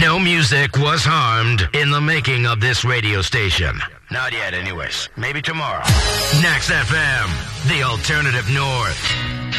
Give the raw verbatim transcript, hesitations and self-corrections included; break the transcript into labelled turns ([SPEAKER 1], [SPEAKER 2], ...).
[SPEAKER 1] No music was harmed in the making of this radio station. Not yet, anyways. Maybe tomorrow. Next F M, the alternative north.